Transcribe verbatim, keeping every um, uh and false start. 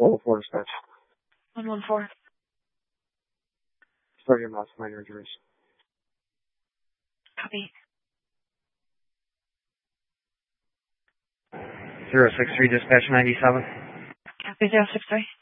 one one four dispatch. one one four. Start your mouse, minor injuries. Copy. zero six three dispatch ninety-seven. Copy zero six three.